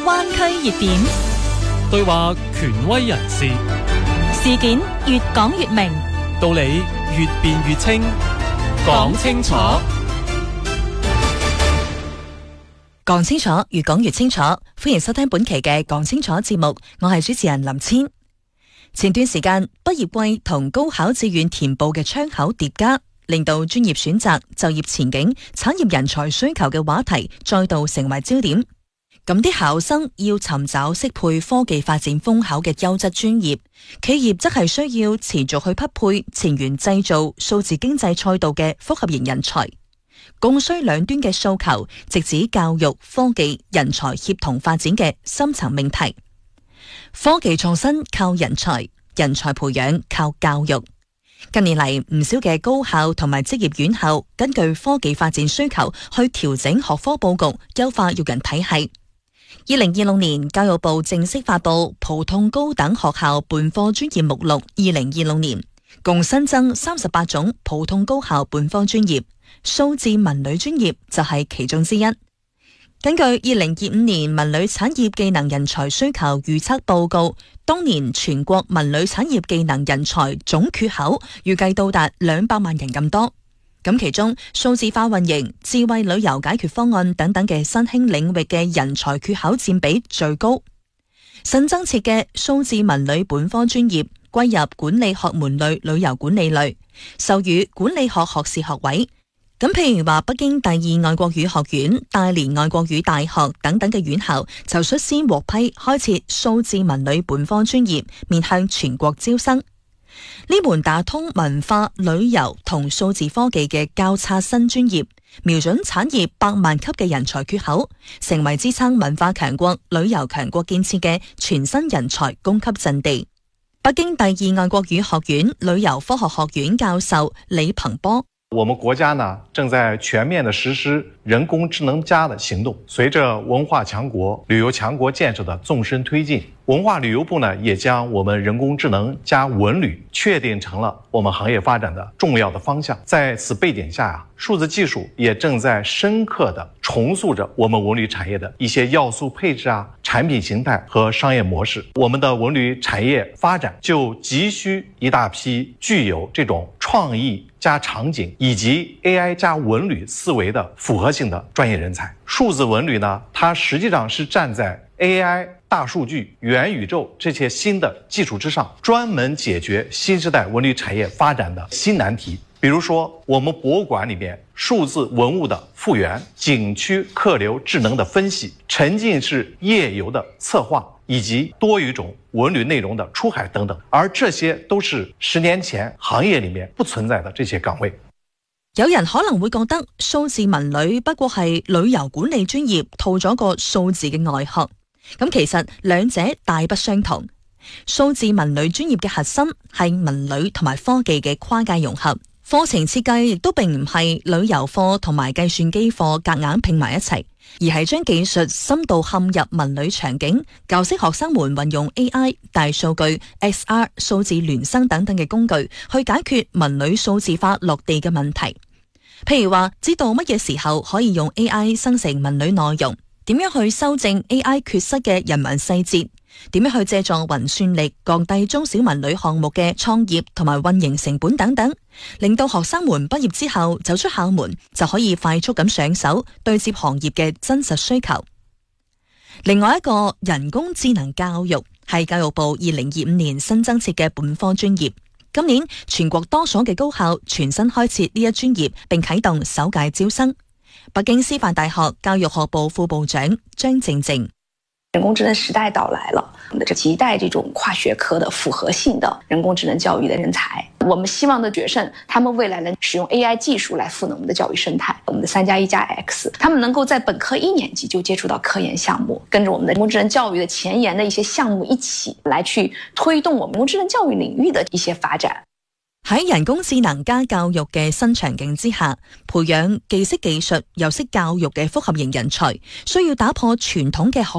灣區熱點， 對話權威人士， 事件越講越明， 道理越辯越清，講清楚。 講清楚，越講越清楚。歡迎收聽本期嘅講清楚節目，我係主持人林千。前段時間，畢業季同高考志願填報嘅窗口疊加，令到專業選擇、就業前景、產業人才需求嘅話題再度成為焦點。咁啲考生要尋找適配科技發展風口嘅優質專業，企業則係需要持續去匹配前沿製造、數字經濟賽道嘅複合型人才。供需兩端嘅訴求，直指教育、科技、人才協同發展嘅深層命題。科技創新靠人才，人才培養靠教育。近年嚟，唔少嘅高校同埋職業院校根據科技發展需求去調整學科佈局，優化育人體系。2026年，教育部正式發布普通高等學校本科專業目錄2026年，共新增38種普通高校本科專業，數字文旅專業就係其中之一。根據2025年文旅產業技能人才需求預測報告，當年全國文旅產業技能人才總缺口預計到達200萬人咁多。咁其中數字化運營、智慧旅遊解決方案等等嘅新興領域嘅人才缺口佔比最高。新增設嘅數字文旅本科專業歸入管理學門類旅遊管理類，授予管理學學士學位。咁譬如話北京第二外國語學院、大連外國語大學等等嘅院校就率先獲批開設數字文旅本科專業，面向全國招生。呢門打通文化、旅遊同數字科技嘅交叉新專業，瞄準產業100萬級嘅人才缺口，成為支撐文化強國、旅遊強國建設嘅全新人才供給陣地。北京第二外國語學院旅遊科學學院教授李鵬波： 我們國家呢正在全面的實施人工智能+的行動，隨着文化強國、旅遊強國建設的縱深推進，文化旅遊部呢也將我們人工智能加文旅確定成了我們行業發展的重要的方向。在此背景下數字技術也正在深刻的重塑着我們文旅產業的一些要素配置產品形態和商業模式。我們的文旅產業發展就急需一大批具有這種創意加場景以及 AI 加文旅思維的複合性的專業人才。數字文旅呢，它實際上是站在 AI、大數據、元宇宙這些新的技術之上，專門解決新時代文旅產業發展的新難題。比如說，我們博物館裏面數字文物的復原、景區客流智能的分析、沉浸式夜遊的策劃，以及多語種文旅內容的出海等等，而這些都是10年前行業裏面不存在的這些崗位。 有人可能會覺得數字文旅不過係旅遊管理專業套咗個數字嘅外殼，咁其實兩者大不相同。數字文旅專業嘅核心係文旅同埋科技嘅跨界融合，課程設計亦都並唔係旅遊課同埋計算機課夾硬拼埋一齊，而係將技術深度嵌入文旅場景，教識學生們運用 AI、大數據、XR、數字孿生等等嘅工具去解決文旅數字化落地嘅問題。譬如話，知道乜嘢時候可以用 AI 生成文旅內容，點樣去修正 AI 缺失嘅人文細節，點樣去借助雲算力降低中小文旅項目嘅創業同埋運營成本等等，令到學生們畢業之後走出校門就可以快速咁上手對接行業嘅真實需求。另外一個人工智能教育係教育部2025年新增設嘅本科專業，今年全國多所嘅高校全新開設呢一專業，並啟動首屆招生。北京師範大學教育學部副部長張靜靜： 人工智能時代到來了，我們期待這種跨學科的複合性的人工智能教育的人才。我們希望的學生，他們未來能使用 AI 技術來賦能我們的教育生態。我們的3+1+X，他們能夠在本科1年級就接觸到科研項目，跟着我們的人工智能教育的前沿的一些項目一起來去推動我們人工智能教育領域的一些發展。 喺人工智能加教育嘅新場景之下，培養既識技術又識教育嘅複合型人才，需要打破傳統嘅學